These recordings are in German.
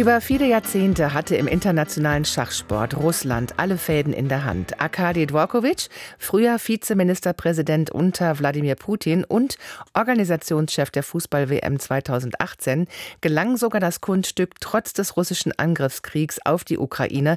Über viele Jahrzehnte hatte im internationalen Schachsport Russland alle Fäden in der Hand. Arkadi Dvorkovich, früher Vizeministerpräsident unter Wladimir Putin und Organisationschef der Fußball-WM 2018, gelang sogar das Kunststück, trotz des russischen Angriffskriegs auf die Ukraine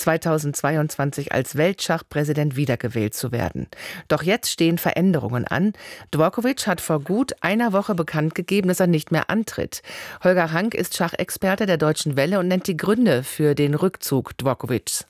2022 als Weltschachpräsident wiedergewählt zu werden. Doch jetzt stehen Veränderungen an. Dvorkovich hat vor gut einer Woche bekannt gegeben, dass er nicht mehr antritt. Holger Hank ist Schachexperte der Deutschen Welle und nennt die Gründe für den Rückzug Dvorkovichs.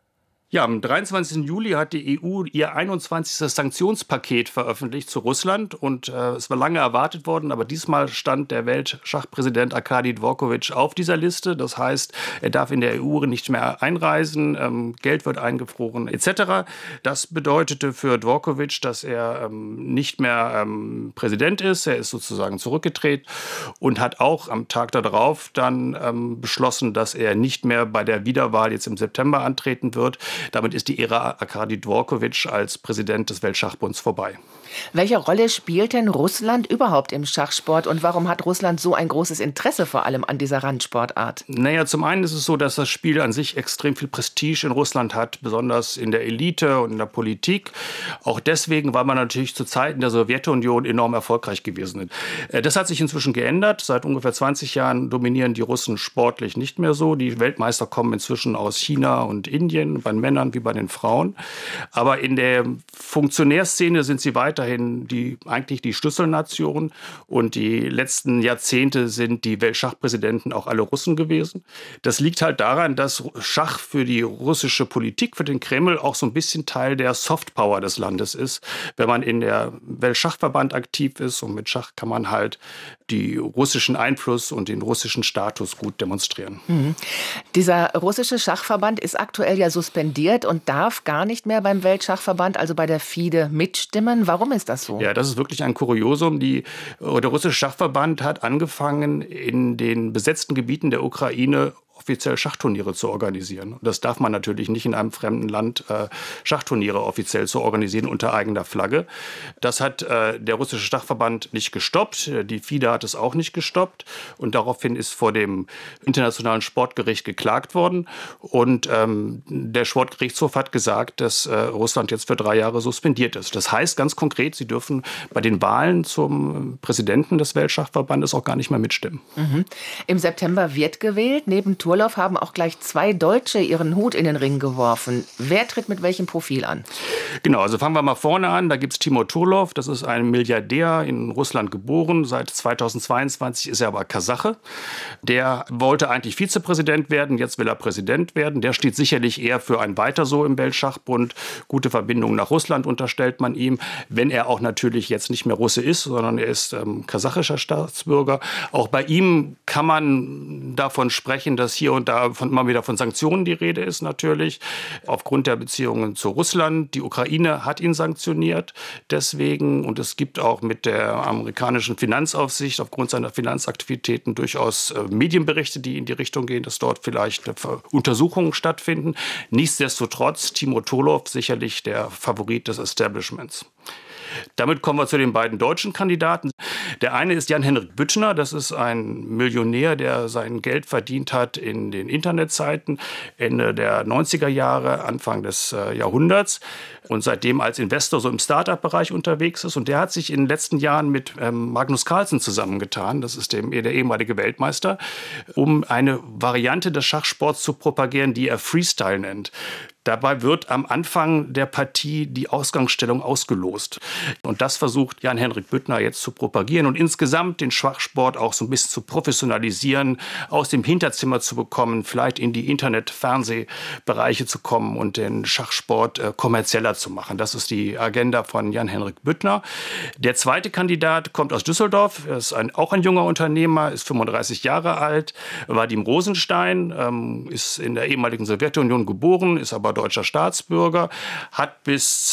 Ja, am 23. Juli hat die EU ihr 21. Sanktionspaket veröffentlicht zu Russland und es war lange erwartet worden, aber diesmal stand der Weltschachpräsident Arkadi Dvorkovich auf dieser Liste. Das heißt, er darf in der EU nicht mehr einreisen, Geld wird eingefroren etc. Das bedeutete für Dvorkovich, dass er nicht mehr Präsident ist. Er ist sozusagen zurückgetreten und hat auch am Tag darauf dann beschlossen, dass er nicht mehr bei der Wiederwahl jetzt im September antreten wird. Damit ist die Ära Arkadi Dvorkovich als Präsident des Weltschachbunds vorbei. Welche Rolle spielt denn Russland überhaupt im Schachsport und warum hat Russland so ein großes Interesse vor allem an dieser Randsportart? Naja, zum einen ist es so, dass das Spiel an sich extrem viel Prestige in Russland hat, besonders in der Elite und in der Politik. Auch deswegen, weil man natürlich zu Zeiten der Sowjetunion enorm erfolgreich gewesen ist. Das hat sich inzwischen geändert. Seit ungefähr 20 Jahren dominieren die Russen sportlich nicht mehr so. Die Weltmeister kommen inzwischen aus China und Indien, bei den Männern wie bei den Frauen. Aber in der Funktionärsszene sind sie weiterhin eigentlich die Schlüsselnation. Und die letzten Jahrzehnte sind die Weltschachpräsidenten auch alle Russen gewesen. Das liegt halt daran, dass Schach für die russische Politik, für den Kreml auch so ein bisschen Teil der Softpower des Landes ist. Wenn man in der Weltschachverband aktiv ist und mit Schach kann man halt den russischen Einfluss und den russischen Status gut demonstrieren. Dieser russische Schachverband ist aktuell ja suspendiert und darf gar nicht mehr beim Weltschachverband, also bei der FIDE, mitstimmen. Warum ist das so? Ja, das ist wirklich ein Kuriosum. Der russische Schachverband hat angefangen, in den besetzten Gebieten der Ukraine offiziell Schachturniere zu organisieren. Und das darf man natürlich nicht in einem fremden Land, Schachturniere offiziell zu organisieren unter eigener Flagge. Das hat der russische Schachverband nicht gestoppt. Die FIDE hat es auch nicht gestoppt. Und daraufhin ist vor dem Internationalen Sportgericht geklagt worden. Und der Sportgerichtshof hat gesagt, dass Russland jetzt für 3 Jahre suspendiert ist. Das heißt ganz konkret, sie dürfen bei den Wahlen zum Präsidenten des Weltschachverbandes auch gar nicht mehr mitstimmen. Im September wird gewählt. Neben Turlow haben auch gleich 2 Deutsche ihren Hut in den Ring geworfen. Wer tritt mit welchem Profil an? Genau, also fangen wir mal vorne an. Da gibt es Timur Turlow, das ist ein Milliardär, in Russland geboren. Seit 2022 ist er aber Kasache. Der wollte eigentlich Vizepräsident werden, jetzt will er Präsident werden. Der steht sicherlich eher für ein Weiter so im Weltschachbund. Gute Verbindungen nach Russland unterstellt man ihm, wenn er auch natürlich jetzt nicht mehr Russe ist, sondern er ist kasachischer Staatsbürger. Auch bei ihm kann man davon sprechen, dass hier und da immer wieder von Sanktionen die Rede ist natürlich, aufgrund der Beziehungen zu Russland. Die Ukraine hat ihn sanktioniert deswegen und es gibt auch mit der amerikanischen Finanzaufsicht aufgrund seiner Finanzaktivitäten durchaus Medienberichte, die in die Richtung gehen, dass dort vielleicht Untersuchungen stattfinden. Nichtsdestotrotz, Timur Turlow sicherlich der Favorit des Establishments. Damit kommen wir zu den beiden deutschen Kandidaten. Der eine ist Jan-Henrik Büttner. Das ist ein Millionär, der sein Geld verdient hat in den Internetseiten Ende der 90er Jahre, Anfang des Jahrhunderts und seitdem als Investor so im Start-up-Bereich unterwegs ist. Und der hat sich in den letzten Jahren mit Magnus Carlsen zusammengetan, das ist der ehemalige Weltmeister, um eine Variante des Schachsports zu propagieren, die er Freestyle nennt. Dabei wird am Anfang der Partie die Ausgangsstellung ausgelost. Und das versucht Jan-Henrik Büttner jetzt zu propagieren und insgesamt den Schachsport auch so ein bisschen zu professionalisieren, aus dem Hinterzimmer zu bekommen, vielleicht in die Internet-Fernsehbereiche zu kommen und den Schachsport kommerzieller zu machen. Das ist die Agenda von Jan-Henrik Büttner. Der zweite Kandidat kommt aus Düsseldorf, er ist auch ein junger Unternehmer, ist 35 Jahre alt, Vadim Rosenstein, ist in der ehemaligen Sowjetunion geboren, ist aber war deutscher Staatsbürger, hat bis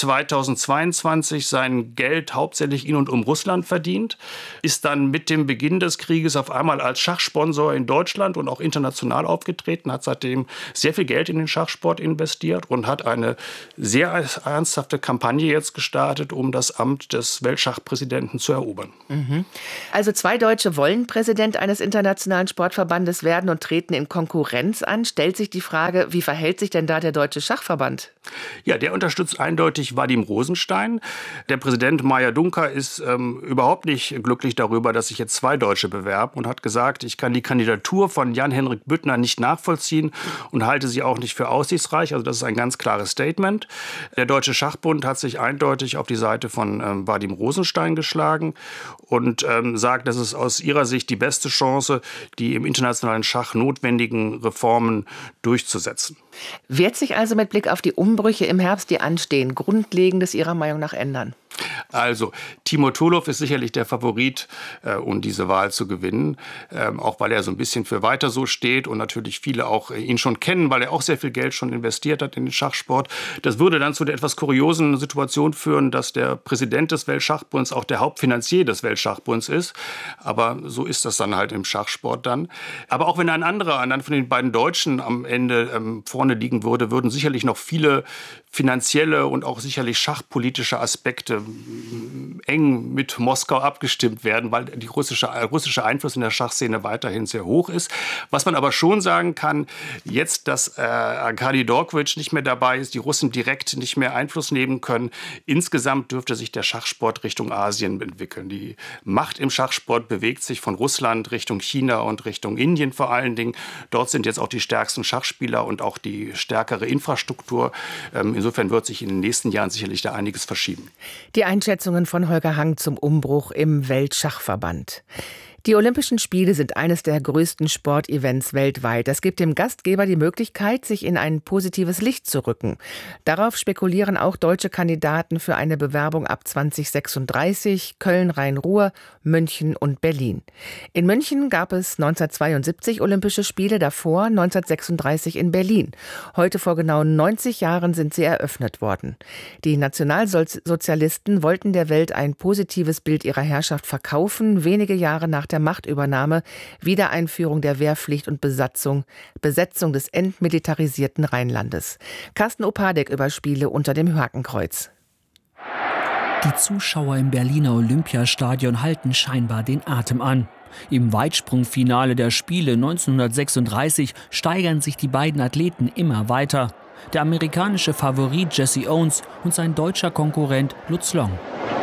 2022 sein Geld hauptsächlich in und um Russland verdient, ist dann mit dem Beginn des Krieges auf einmal als Schachsponsor in Deutschland und auch international aufgetreten, hat seitdem sehr viel Geld in den Schachsport investiert und hat eine sehr ernsthafte Kampagne jetzt gestartet, um das Amt des Weltschachpräsidenten zu erobern. Also 2 Deutsche wollen Präsident eines internationalen Sportverbandes werden und treten in Konkurrenz an. Stellt sich die Frage, wie verhält sich denn da der Deutsche Schachverband? Ja, der unterstützt eindeutig Vadim Rosenstein. Der Präsident Maja Dunker ist überhaupt nicht glücklich darüber, dass sich jetzt 2 Deutsche bewerben und hat gesagt, ich kann die Kandidatur von Jan-Henrik Büttner nicht nachvollziehen und halte sie auch nicht für aussichtsreich. Also das ist ein ganz klares Statement. Der Deutsche Schachbund hat sich eindeutig auf die Seite von Vadim Rosenstein geschlagen und sagt, das ist aus ihrer Sicht die beste Chance, die im internationalen Schach notwendigen Reformen durchzusetzen. Wird sich also mit Blick auf die Umbrüche im Herbst, die anstehen, Grundlegendes Ihrer Meinung nach ändern? Also, Timur Turlov ist sicherlich der Favorit, um diese Wahl zu gewinnen. Auch weil er so ein bisschen für weiter so steht und natürlich viele auch ihn schon kennen, weil er auch sehr viel Geld schon investiert hat in den Schachsport. Das würde dann zu der etwas kuriosen Situation führen, dass der Präsident des Weltschachbunds auch der Hauptfinanzier des Weltschachbunds ist. Aber so ist das dann halt im Schachsport dann. Aber auch wenn ein anderer, einer von den beiden Deutschen am Ende vorne liegen würde, würden sicherlich noch viele finanzielle und auch sicherlich schachpolitische Aspekte eng mit Moskau abgestimmt werden, weil der russische Einfluss in der Schachszene weiterhin sehr hoch ist. Was man aber schon sagen kann, jetzt, dass Arkadi Djorkovic nicht mehr dabei ist, die Russen direkt nicht mehr Einfluss nehmen können, insgesamt dürfte sich der Schachsport Richtung Asien entwickeln. Die Macht im Schachsport bewegt sich von Russland Richtung China und Richtung Indien vor allen Dingen. Dort sind jetzt auch die stärksten Schachspieler und auch die stärkere Infrastruktur. Insofern wird sich in den nächsten Jahren sicherlich da einiges verschieben. Die Einschätzungen von Holger Hang zum Umbruch im Weltschachverband. Die Olympischen Spiele sind eines der größten Sportevents weltweit. Das gibt dem Gastgeber die Möglichkeit, sich in ein positives Licht zu rücken. Darauf spekulieren auch deutsche Kandidaten für eine Bewerbung ab 2036, Köln, Rhein-Ruhr, München und Berlin. In München gab es 1972 Olympische Spiele, davor 1936 in Berlin. Heute vor genau 90 Jahren sind sie eröffnet worden. Die Nationalsozialisten wollten der Welt ein positives Bild ihrer Herrschaft verkaufen, wenige Jahre nach der Machtübernahme, Wiedereinführung der Wehrpflicht und Besetzung des entmilitarisierten Rheinlandes. Carsten Opadek über Spiele unter dem Hakenkreuz. Die Zuschauer im Berliner Olympiastadion halten scheinbar den Atem an. Im Weitsprungfinale der Spiele 1936 steigern sich die beiden Athleten immer weiter. Der amerikanische Favorit Jesse Owens und sein deutscher Konkurrent Lutz Long.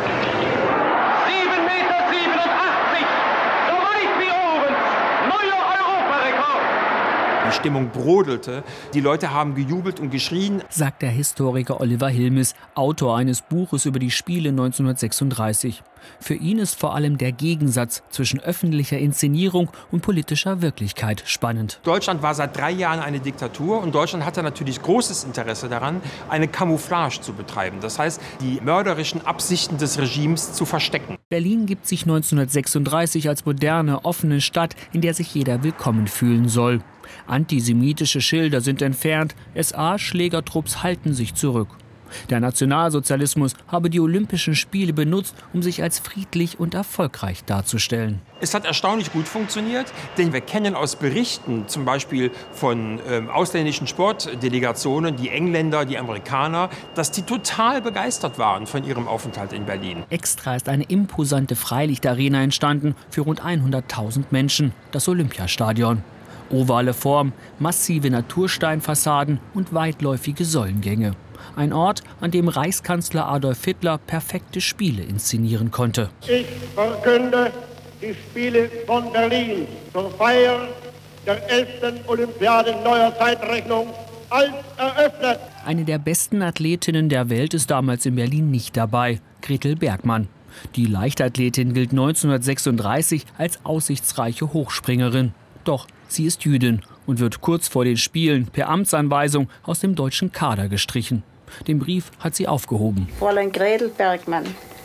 Die Stimmung brodelte. Die Leute haben gejubelt und geschrien, sagt der Historiker Oliver Hilmes, Autor eines Buches über die Spiele 1936. Für ihn ist vor allem der Gegensatz zwischen öffentlicher Inszenierung und politischer Wirklichkeit spannend. Deutschland war seit 3 Jahren eine Diktatur und Deutschland hatte natürlich großes Interesse daran, eine Camouflage zu betreiben. Das heißt, die mörderischen Absichten des Regimes zu verstecken. Berlin gibt sich 1936 als moderne, offene Stadt, in der sich jeder willkommen fühlen soll. Antisemitische Schilder sind entfernt, SA-Schlägertrupps halten sich zurück. Der Nationalsozialismus habe die Olympischen Spiele benutzt, um sich als friedlich und erfolgreich darzustellen. Es hat erstaunlich gut funktioniert, denn wir kennen aus Berichten, zum Beispiel von ausländischen Sportdelegationen, die Engländer, die Amerikaner, dass die total begeistert waren von ihrem Aufenthalt in Berlin. Extra ist eine imposante Freilichtarena entstanden für rund 100.000 Menschen, das Olympiastadion. Ovale Form, massive Natursteinfassaden und weitläufige Säulengänge. Ein Ort, an dem Reichskanzler Adolf Hitler perfekte Spiele inszenieren konnte. Ich verkünde die Spiele von Berlin zur Feier der 11. Olympiade neuer Zeitrechnung als eröffnet. Eine der besten Athletinnen der Welt ist damals in Berlin nicht dabei, Gretel Bergmann. Die Leichtathletin gilt 1936 als aussichtsreiche Hochspringerin. Doch sie ist Jüdin und wird kurz vor den Spielen per Amtsanweisung aus dem deutschen Kader gestrichen. Den Brief hat sie aufgehoben. Fräulein Gretel Bergmann,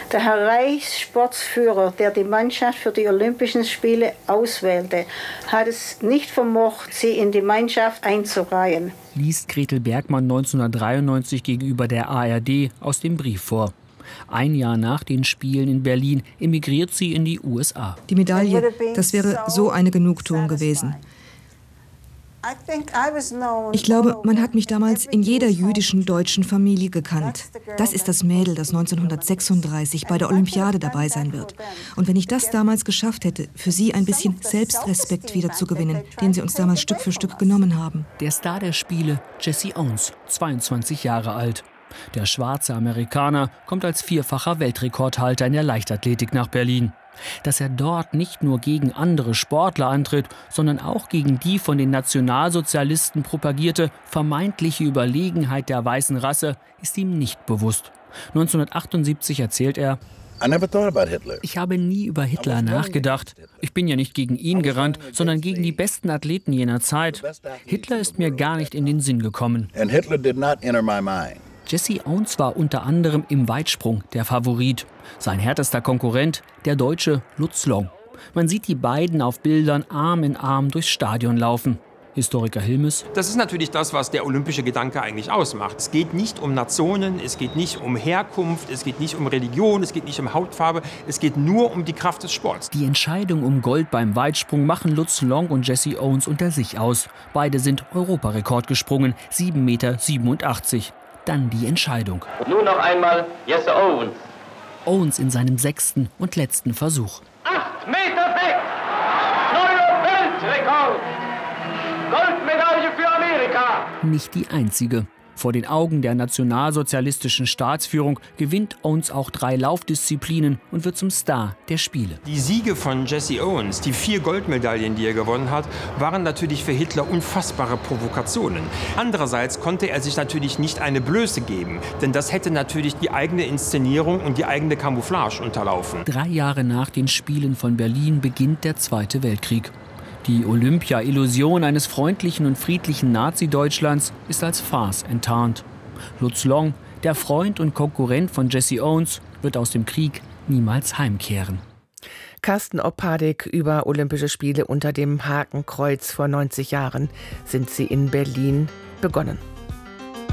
Der Herr Reichssportführer, der die Mannschaft für die Olympischen Spiele auswählte, hat es nicht vermocht, sie in die Mannschaft einzureihen. Liest Gretel Bergmann 1993 gegenüber der ARD aus dem Brief vor. Ein Jahr nach den Spielen in Berlin emigriert sie in die USA. Die Medaille, das wäre so eine Genugtuung gewesen. Ich glaube, man hat mich damals in jeder jüdischen deutschen Familie gekannt. Das ist das Mädel, das 1936 bei der Olympiade dabei sein wird. Und wenn ich das damals geschafft hätte, für sie ein bisschen Selbstrespekt wiederzugewinnen, den sie uns damals Stück für Stück genommen haben. Der Star der Spiele, Jesse Owens, 22 Jahre alt. Der schwarze Amerikaner kommt als vierfacher Weltrekordhalter in der Leichtathletik nach Berlin. Dass er dort nicht nur gegen andere Sportler antritt, sondern auch gegen die von den Nationalsozialisten propagierte vermeintliche Überlegenheit der weißen Rasse, ist ihm nicht bewusst. 1978 erzählt er: Ich habe nie über Hitler nachgedacht. Ich bin ja nicht gegen ihn gerannt, sondern gegen die besten Athleten jener Zeit. Hitler ist mir gar nicht in den Sinn gekommen. Jesse Owens war unter anderem im Weitsprung der Favorit. Sein härtester Konkurrent, der Deutsche Lutz Long. Man sieht die beiden auf Bildern Arm in Arm durchs Stadion laufen. Historiker Hilmes: Das ist natürlich das, was der olympische Gedanke eigentlich ausmacht. Es geht nicht um Nationen, es geht nicht um Herkunft, es geht nicht um Religion, es geht nicht um Hautfarbe, es geht nur um die Kraft des Sports. Die Entscheidung um Gold beim Weitsprung machen Lutz Long und Jesse Owens unter sich aus. Beide sind Europarekord gesprungen, 7,87 Meter. Dann die Entscheidung. Nun noch einmal Jesse Owens. Owens in seinem 6. und letzten Versuch. 8 Meter weg! Neuer Weltrekord! Goldmedaille für Amerika! Nicht die einzige. Vor den Augen der nationalsozialistischen Staatsführung gewinnt Owens auch 3 Laufdisziplinen und wird zum Star der Spiele. Die Siege von Jesse Owens, die 4 Goldmedaillen, die er gewonnen hat, waren natürlich für Hitler unfassbare Provokationen. Andererseits konnte er sich natürlich nicht eine Blöße geben, denn das hätte natürlich die eigene Inszenierung und die eigene Camouflage unterlaufen. 3 Jahre nach den Spielen von Berlin beginnt der Zweite Weltkrieg. Die Olympia-Illusion eines freundlichen und friedlichen Nazi-Deutschlands ist als Farce enttarnt. Lutz Long, der Freund und Konkurrent von Jesse Owens, wird aus dem Krieg niemals heimkehren. Carsten Oppadik über Olympische Spiele unter dem Hakenkreuz. Vor 90 Jahren sind sie in Berlin begonnen.